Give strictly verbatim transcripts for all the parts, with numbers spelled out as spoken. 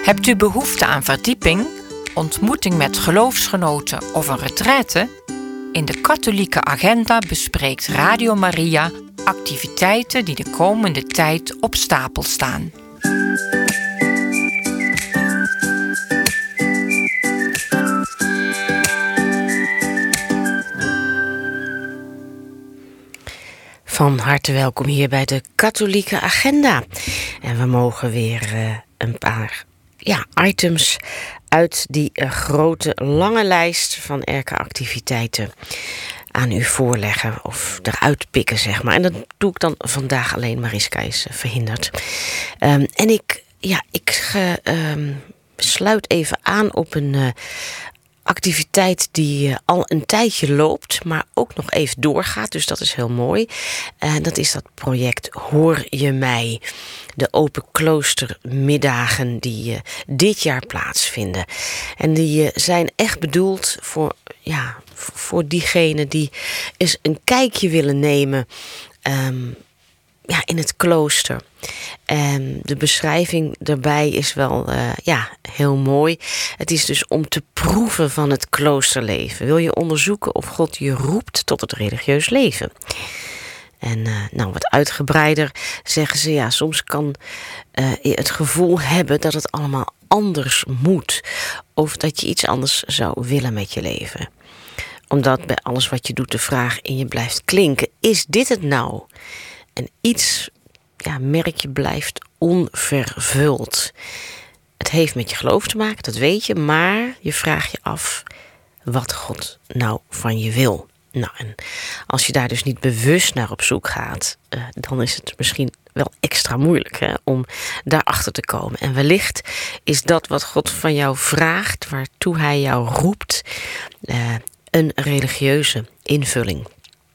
Hebt u behoefte aan verdieping, ontmoeting met geloofsgenoten of een retraite? In de katholieke agenda bespreekt Radio Maria activiteiten die de komende tijd op stapel staan. Van harte welkom hier bij de katholieke agenda. En we mogen weer uh, een paar ja, items uit die uh, grote, lange lijst van R K-activiteiten aan u voorleggen of eruit pikken, zeg maar. En dat doe ik dan vandaag alleen. Mariska is uh, verhinderd. Um, en ik, ja, ik uh, um, sluit even aan op een uh, activiteit die uh, al een tijdje loopt, maar ook nog even doorgaat. Dus dat is heel mooi. En uh, dat is dat project Hoor je mij? De open kloostermiddagen die uh, dit jaar plaatsvinden. En die uh, zijn echt bedoeld voor, ja, voor diegenen die eens een kijkje willen nemen um, ja, in het klooster. En de beschrijving daarbij is wel uh, ja, heel mooi. Het is dus om te proeven van het kloosterleven. Wil je onderzoeken of God je roept tot het religieus leven? En uh, nou, wat uitgebreider zeggen ze, ja, soms kan uh, je het gevoel hebben dat het allemaal anders moet. Of dat je iets anders zou willen met je leven. Omdat bij alles wat je doet de vraag in je blijft klinken, is dit het nou? En iets, ja, merk je, blijft onvervuld. Het heeft met je geloof te maken, dat weet je, maar je vraagt je af wat God nou van je wil. Nou, en als je daar dus niet bewust naar op zoek gaat, uh, dan is het misschien wel extra moeilijk, hè, om daarachter te komen. En wellicht is dat wat God van jou vraagt, waartoe hij jou roept, uh, een religieuze invulling.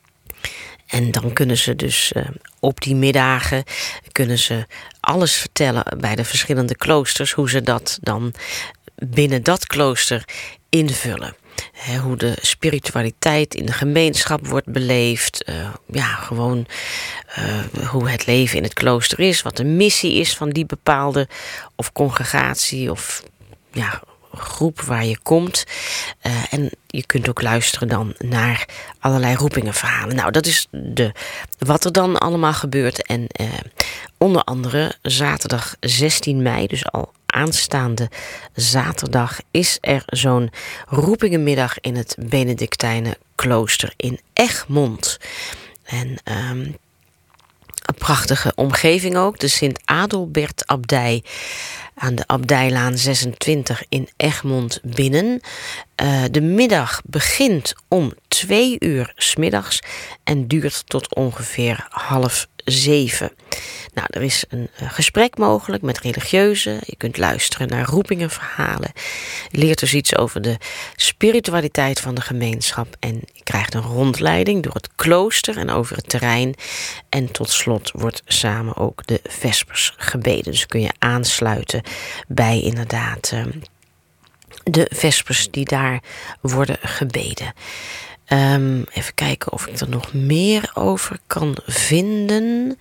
En dan kunnen ze dus uh, op die middagen kunnen ze alles vertellen bij de verschillende kloosters, hoe ze dat dan binnen dat klooster invullen. He, hoe de spiritualiteit in de gemeenschap wordt beleefd. Uh, ja, gewoon uh, hoe het leven in het klooster is. Wat de missie is van die bepaalde of congregatie of ja, groep waar je komt. Uh, en je kunt ook luisteren dan naar allerlei roepingenverhalen. Nou, dat is de, wat er dan allemaal gebeurt. En uh, onder andere zaterdag zestien mei, dus al aanstaande zaterdag, is er zo'n roepingenmiddag in het Benedictijnenklooster in Egmond. En um, een prachtige omgeving ook, de Sint-Adelbert-abdij aan de Abdijlaan zesentwintig in Egmond binnen. Uh, de middag begint om twee uur 's middags en duurt tot ongeveer half zeven. Nou, er is een uh, gesprek mogelijk met religieuzen. Je kunt luisteren naar roepingenverhalen. Je leert dus iets over de spiritualiteit van de gemeenschap. En je krijgt een rondleiding door het klooster en over het terrein. En tot slot wordt samen ook de vespers gebeden. Dus kun je aansluiten bij inderdaad uh, de vespers die daar worden gebeden. Um, even kijken of ik er nog meer over kan vinden.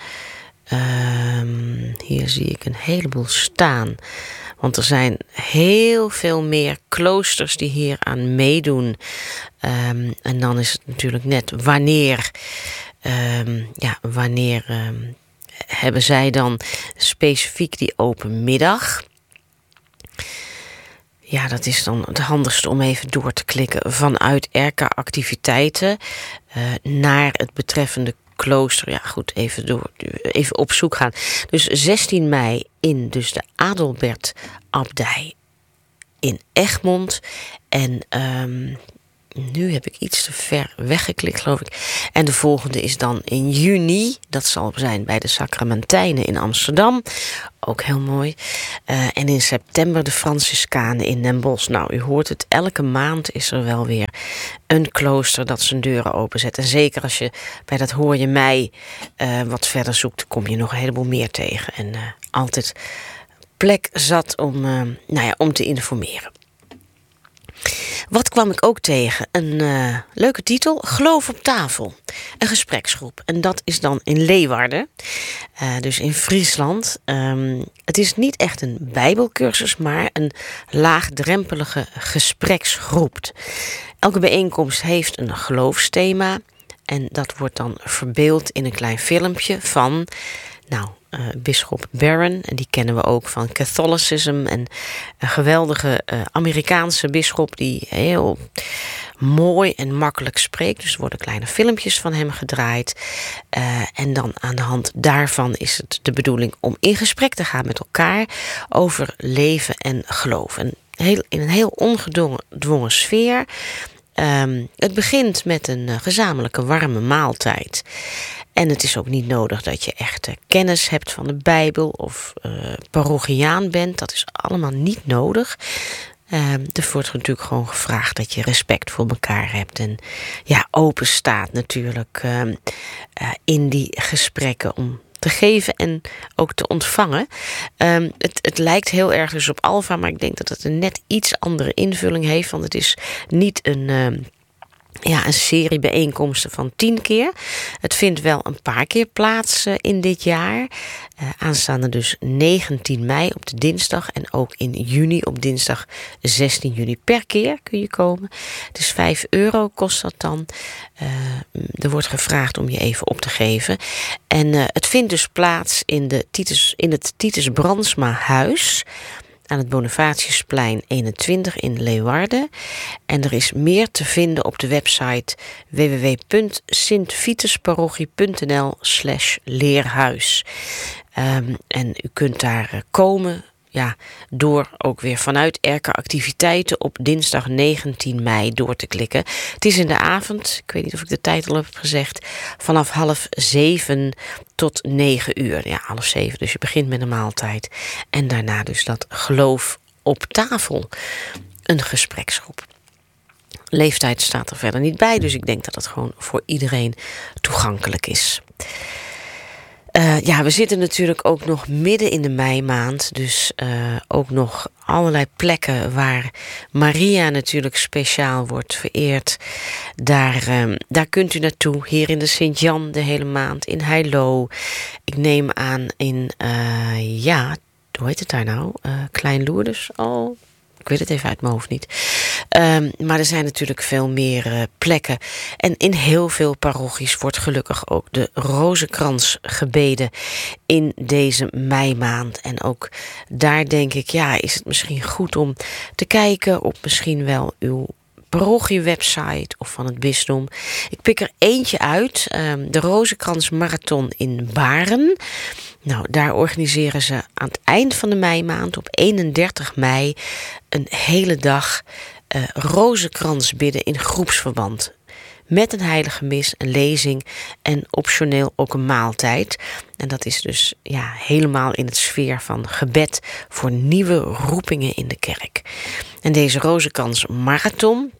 Um, hier zie ik een heleboel staan. Want er zijn heel veel meer kloosters die hier aan meedoen. Um, en dan is het natuurlijk net wanneer, um, ja, wanneer um, hebben zij dan specifiek die open middag. Ja, dat is dan het handigste om even door te klikken vanuit R K-activiteiten uh, naar het betreffende klooster. Ja, goed, even, door, even op zoek gaan. Dus zestien mei in dus de Adelbert-abdij in Egmond. En um, nu heb ik iets te ver weggeklikt, geloof ik. En de volgende is dan in juni. Dat zal zijn bij de Sacramentijnen in Amsterdam. Ook heel mooi. Uh, en in september de Franciscanen in Den Bosch. Nou, u hoort het, elke maand is er wel weer een klooster dat zijn deuren openzet. En zeker als je bij dat Hoor je mij uh, wat verder zoekt, kom je nog een heleboel meer tegen. En uh, altijd plek zat om, uh, nou ja, om te informeren. Wat kwam ik ook tegen? Een uh, leuke titel, Geloof op tafel. Een gespreksgroep. En dat is dan in Leeuwarden, uh, dus in Friesland. Um, het is niet echt een bijbelcursus, maar een laagdrempelige gespreksgroep. Elke bijeenkomst heeft een geloofsthema. En dat wordt dan verbeeld in een klein filmpje van... Nou, uh, bisschop Barron, en die kennen we ook van Catholicism. En een geweldige uh, Amerikaanse bisschop die heel mooi en makkelijk spreekt. Dus er worden kleine filmpjes van hem gedraaid. Uh, en dan aan de hand daarvan is het de bedoeling om in gesprek te gaan met elkaar over leven en geloof. En heel, in een heel ongedwongen sfeer. Um, het begint met een uh, gezamenlijke warme maaltijd. En het is ook niet nodig dat je echt uh, kennis hebt van de Bijbel of uh, parochiaan bent. Dat is allemaal niet nodig. Uh, er wordt natuurlijk gewoon gevraagd dat je respect voor elkaar hebt. En ja, open staat natuurlijk uh, uh, in die gesprekken om te geven en ook te ontvangen. Um, het, het lijkt heel erg dus op Alpha, maar ik denk dat het een net iets andere invulling heeft. Want het is niet een... Uh, Ja, een serie bijeenkomsten van tien keer. Het vindt wel een paar keer plaats uh, in dit jaar. Uh, aanstaande dus negentien mei op de dinsdag. En ook in juni op dinsdag zestien juni per keer kun je komen. Het is vijf euro kost dat dan. Uh, er wordt gevraagd om je even op te geven. En uh, het vindt dus plaats in, de Titus, in het Titus Brandsma Huis aan het Bonifatiusplein eenentwintig in Leeuwarden. En er is meer te vinden op de website w w w punt sint vitusparochie punt n l slash leerhuis. Um, en u kunt daar uh, komen ja, door ook weer vanuit Erka Activiteiten op dinsdag negentien mei door te klikken. Het is in de avond, ik weet niet of ik de tijd al heb gezegd, vanaf half zeven tot negen uur. Ja, half zeven, dus je begint met een maaltijd. En daarna dus dat geloof op tafel. Een gespreksgroep. Leeftijd staat er verder niet bij, dus ik denk dat het gewoon voor iedereen toegankelijk is. Uh, ja, we zitten natuurlijk ook nog midden in de meimaand. Dus uh, ook nog allerlei plekken waar Maria natuurlijk speciaal wordt vereerd. Daar, uh, daar kunt u naartoe. Hier in de Sint-Jan de hele maand. In Heilo. Ik neem aan in, uh, ja, hoe heet het daar nou? Uh, Klein Lourdes. Oh, ik weet het even uit mijn hoofd niet. Um, maar er zijn natuurlijk veel meer uh, plekken. En in heel veel parochies wordt gelukkig ook de rozenkrans gebeden in deze meimaand. En ook daar denk ik, ja, is het misschien goed om te kijken op misschien wel uw parochiewebsite of van het bisdom. Ik pik er eentje uit, um, de Rozenkrans Marathon in Baren. Nou, daar organiseren ze aan het eind van de meimaand, op eenendertig mei, een hele dag uh, rozenkrans bidden in groepsverband. Met een heilige mis, een lezing en optioneel ook een maaltijd. En dat is dus ja, helemaal in het sfeer van gebed voor nieuwe roepingen in de kerk. En deze Rozenkrans Marathon,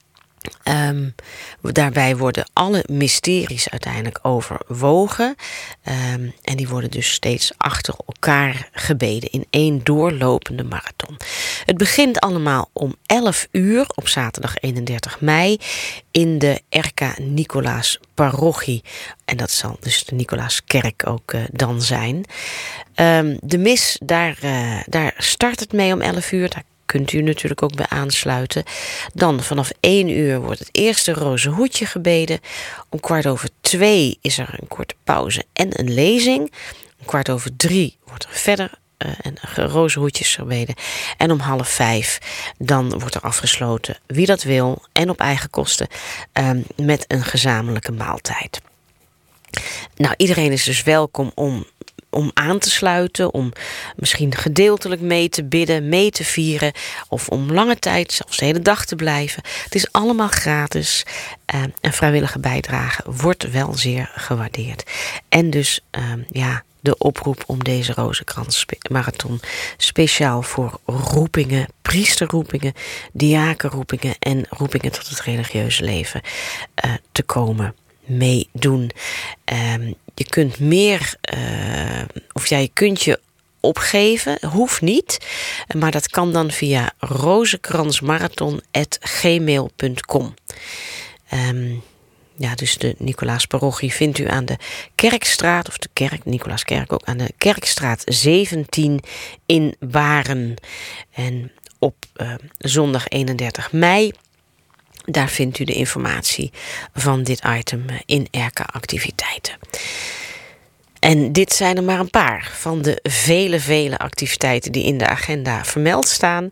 Um, daarbij worden alle mysteries uiteindelijk overwogen. Um, en die worden dus steeds achter elkaar gebeden in één doorlopende marathon. Het begint allemaal om elf uur op zaterdag eenendertig mei in de Erka Nicolaas Parochie. En dat zal dus de Nicolaaskerk ook uh, dan zijn. Um, de mis, daar, uh, daar start het mee om elf uur. Daar kunt u natuurlijk ook bij aansluiten. Dan vanaf één uur wordt het eerste rozenhoedje gebeden. Om kwart over twee is er een korte pauze en een lezing. Om kwart over drie wordt er verder uh, een rozenhoedjes gebeden. En om half vijf dan wordt er afgesloten wie dat wil en op eigen kosten um, met een gezamenlijke maaltijd. Nou, iedereen is dus welkom om om aan te sluiten, om misschien gedeeltelijk mee te bidden, mee te vieren, of om lange tijd, zelfs de hele dag te blijven. Het is allemaal gratis uh, en vrijwillige bijdrage wordt wel zeer gewaardeerd. En dus, uh, ja, de oproep om deze Rozenkrans-marathon speciaal voor roepingen, priesterroepingen, diakenroepingen en roepingen tot het religieuze leven uh, te komen meedoen. Um, je kunt meer, uh, of ja, je kunt je opgeven. Hoeft niet. Maar dat kan dan via rozenkransmarathon at gmail punt com. Um, Ja, dus de Nicolaasparochie vindt u aan de Kerkstraat, of de kerk, Nicolaaskerk ook, aan de Kerkstraat zeventien in Waren. En op uh, zondag eenendertig mei, daar vindt u de informatie van dit item in R K Activiteiten. En dit zijn er maar een paar van de vele, vele activiteiten die in de agenda vermeld staan.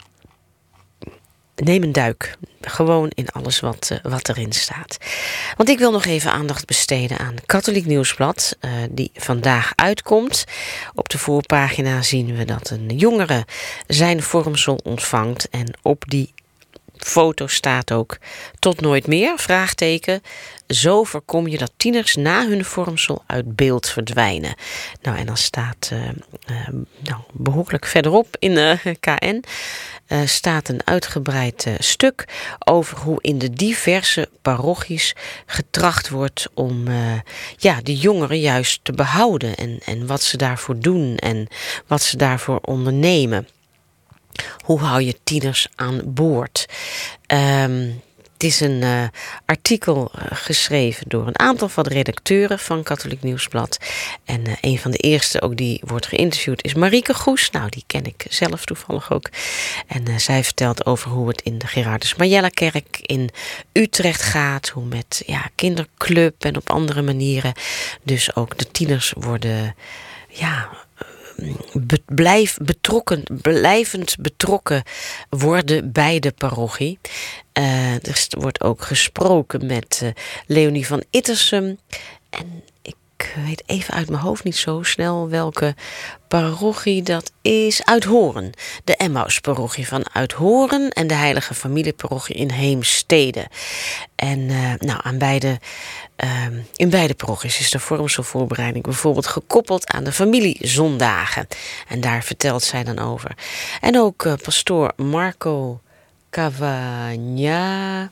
Neem een duik. Gewoon in alles wat, uh, wat erin staat. Want ik wil nog even aandacht besteden aan Katholiek Nieuwsblad, uh, die vandaag uitkomt. Op de voorpagina zien we dat een jongere zijn vormsel ontvangt. En op die foto staat ook tot nooit meer, vraagteken. Zo voorkom je dat tieners na hun vormsel uit beeld verdwijnen. Nou, en dan staat uh, uh, nou, behoorlijk verderop in de uh, K N... Uh, staat een uitgebreid uh, stuk over hoe in de diverse parochies getracht wordt om uh, ja, de jongeren juist te behouden. En, en wat ze daarvoor doen en wat ze daarvoor ondernemen. Hoe hou je tieners aan boord? Um, Het is een uh, artikel uh, geschreven door een aantal van de redacteuren van Katholiek Nieuwsblad. En uh, een van de eerste ook die wordt geïnterviewd is Marieke Goes. Nou, die ken ik zelf toevallig ook. En uh, zij vertelt over hoe het in de Gerardus Marjella-kerk in Utrecht gaat. Hoe met ja, kinderclub en op andere manieren. Dus ook de tieners worden ja, be- blijf betrokken, blijvend betrokken worden bij de parochie. Uh, er wordt ook gesproken met uh, Leonie van Ittersum. En ik weet even uit mijn hoofd niet zo snel welke parochie dat is. Uithoren. De Emmausparochie van Uithoren en de Heilige Familieparochie in Heemstede. En uh, nou, aan beide, uh, in beide parochies is de vormselvoorbereiding bijvoorbeeld gekoppeld aan de familiezondagen. En daar vertelt zij dan over. En ook uh, pastoor Marco Cavagnaro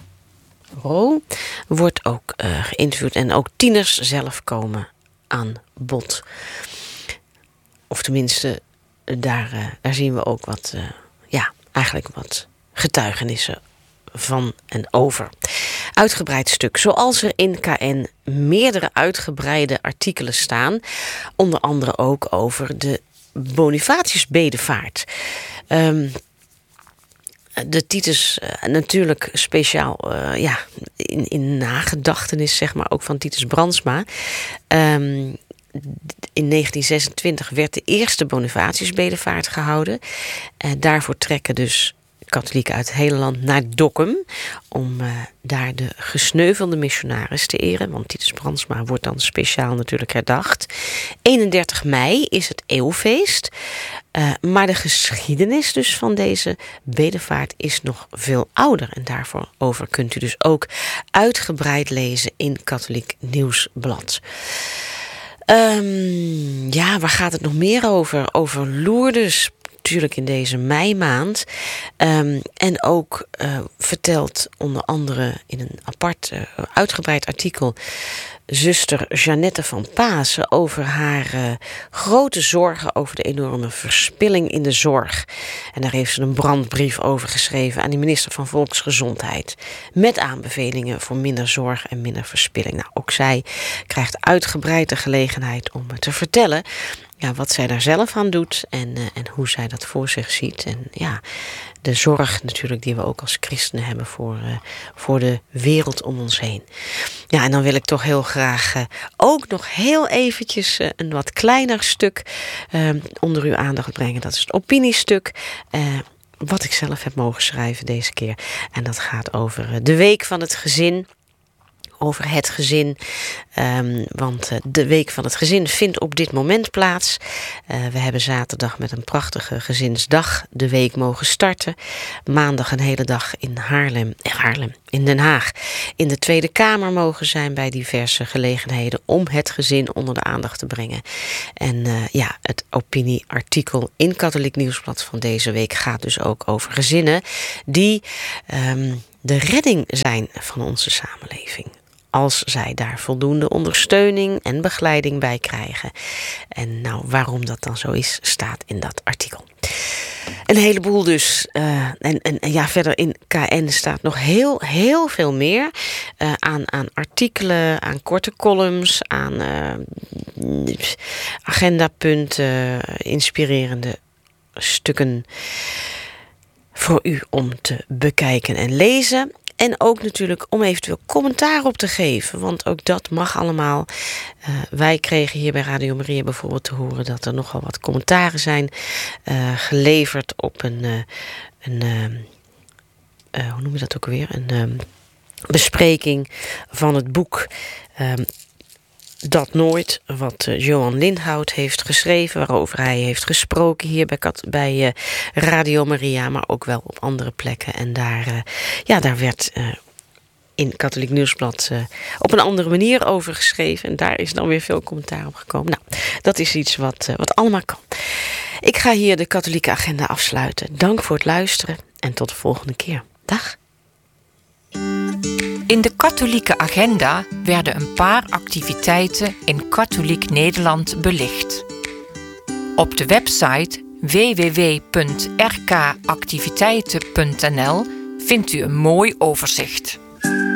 wordt ook uh, geïnterviewd. En ook tieners zelf komen aan bod. Of tenminste, daar, uh, daar zien we ook wat, uh, ja, eigenlijk wat getuigenissen van en over. Uitgebreid stuk. Zoals er in K N meerdere uitgebreide artikelen staan. Onder andere ook over de Bonifatiusbedevaart. Um, De Titus uh, natuurlijk speciaal uh, ja, in, in nagedachtenis, zeg maar, ook van Titus Brandsma. Um, in negentien zesentwintig werd de eerste Bonifatiusbedevaart gehouden. Uh, daarvoor trekken dus katholieken uit het hele land naar Dokkum om uh, daar de gesneuvelde missionaris te eren. Want Titus Brandsma wordt dan speciaal natuurlijk herdacht. eenendertig mei is het eeuwfeest. Uh, maar de geschiedenis dus van deze bedevaart is nog veel ouder. En daarvoor over kunt u dus ook uitgebreid lezen in Katholiek Nieuwsblad. Um, ja, waar gaat het nog meer over? Over Lourdes. Natuurlijk in deze meimaand. Um, en ook uh, vertelt onder andere in een apart uh, uitgebreid artikel zuster Jeannette van Pasen over haar uh, grote zorgen over de enorme verspilling in de zorg. En daar heeft ze een brandbrief over geschreven aan de minister van Volksgezondheid. Met aanbevelingen voor minder zorg en minder verspilling. Nou, ook zij krijgt uitgebreid de gelegenheid om te vertellen ja, wat zij daar zelf aan doet en, uh, en hoe zij dat voor zich ziet. En ja, de zorg natuurlijk die we ook als christenen hebben voor, uh, voor de wereld om ons heen. Ja, en dan wil ik toch heel graag uh, ook nog heel eventjes uh, een wat kleiner stuk uh, onder uw aandacht brengen. Dat is het opiniestuk. Uh, wat ik zelf heb mogen schrijven deze keer. En dat gaat over uh, de week van het gezin. Over het gezin, um, want uh, de week van het gezin vindt op dit moment plaats. Uh, we hebben zaterdag met een prachtige gezinsdag de week mogen starten. Maandag een hele dag in Haarlem, eh, Haarlem, in Den Haag. In de Tweede Kamer mogen zijn bij diverse gelegenheden om het gezin onder de aandacht te brengen. En uh, ja, het opinieartikel in Katholiek Nieuwsblad van deze week gaat dus ook over gezinnen die um, de redding zijn van onze samenleving. als zij daar voldoende ondersteuning en begeleiding bij krijgen. En nou, waarom dat dan zo is, staat in dat artikel. Een heleboel dus. Uh, en, en, en ja, verder in K N staat nog heel, heel veel meer. Uh, aan, aan artikelen, aan korte columns, aan uh, agendapunten, inspirerende stukken voor u om te bekijken en lezen. En ook natuurlijk om eventueel commentaar op te geven. Want ook dat mag allemaal. Uh, wij kregen hier bij Radio Maria bijvoorbeeld te horen dat er nogal wat commentaren zijn uh, geleverd op een, uh, een uh, uh, hoe noem je dat ook alweer? Een uh, bespreking van het boek Uh, Dat Nooit, wat uh, Johan Lindhout heeft geschreven, waarover hij heeft gesproken hier bij, bij uh, Radio Maria, maar ook wel op andere plekken. En daar, uh, ja, daar werd uh, in Katholiek Nieuwsblad uh, op een andere manier over geschreven. En daar is dan weer veel commentaar op gekomen. Nou, dat is iets wat, uh, wat allemaal kan. Ik ga hier de katholieke agenda afsluiten. Dank voor het luisteren en tot de volgende keer. Dag. In de katholieke agenda werden een paar activiteiten in katholiek Nederland belicht. Op de website w w w punt r k activiteiten punt n l vindt u een mooi overzicht.